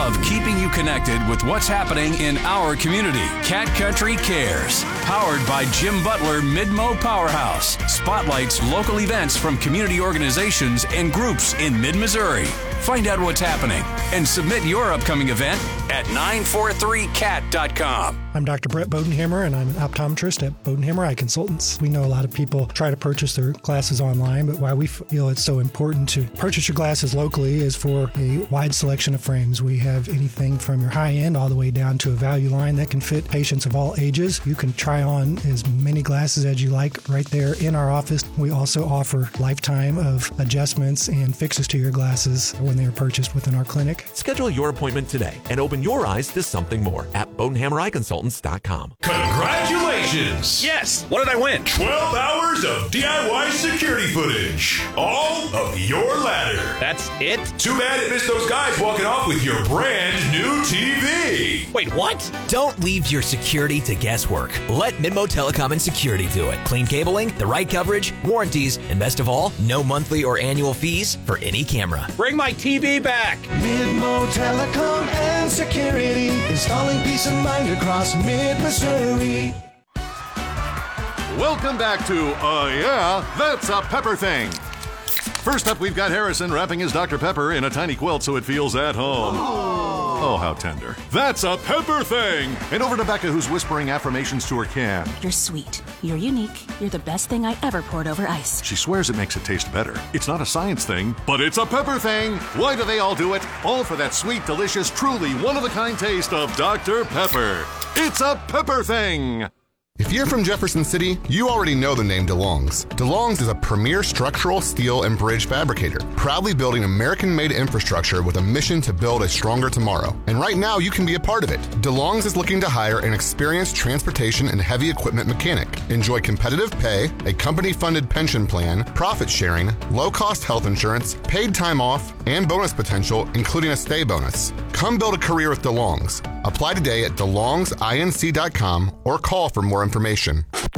love keeping you connected with what's happening in our community. Cat Country Cares, powered by Jim Butler Mid-Mo Powerhouse, spotlights local events from community organizations and groups in mid-Missouri. Find out what's happening and submit your upcoming event at 943cat.com. I'm Dr. Brett Bodenhammer, and I'm an optometrist at Bodenhammer Eye Consultants. We know a lot of people try to purchase their glasses online, but why we feel it's so important to purchase your glasses locally is for a wide selection of frames. We have anything from your high end all the way down to a value line that can fit patients of all ages. You can try on as many glasses as you like right there in our office. We also offer lifetime of adjustments and fixes to your glasses when they are purchased within our clinic. Schedule your appointment today and open your eyes to something more at BodenhammerEyeConsultants.com. Congratulations! Yes! What did I win? 12 hours of DIY security footage. All of your ladder. That's it? Too bad it missed those guys walking off with your brand new TV. Wait, what? Don't leave your security to guesswork. Let Midmo Telecom and Security do it. Clean cabling, the right coverage, warranties, and best of all, no monthly or annual fees for any camera. Bring my TV back! Midmo Telecom and Security, installing peace of mind across mid-Missouri. Welcome back to Yeah, That's a Pepper Thing. First up, we've got Harrison wrapping his Dr. Pepper in a tiny quilt so it feels at home. Oh, how tender. That's a Pepper Thing! And over to Becca, who's whispering affirmations to her can. You're sweet. You're unique. You're the best thing I ever poured over ice. She swears it makes it taste better. It's not a science thing, but it's a pepper thing. Why do they all do it? All for that sweet, delicious, truly one-of-a-kind taste of Dr. Pepper. It's a pepper thing. If you're from Jefferson City, you already know the name DeLong's. DeLong's is a premier structural, steel, and bridge fabricator, proudly building American-made infrastructure with a mission to build a stronger tomorrow. And right now, you can be a part of it. DeLong's is looking to hire an experienced transportation and heavy equipment mechanic. Enjoy competitive pay, a company-funded pension plan, profit sharing, low-cost health insurance, paid time off, and bonus potential, including a stay bonus. Come build a career with DeLong's. Apply today at DeLong'sINC.com or call for more information.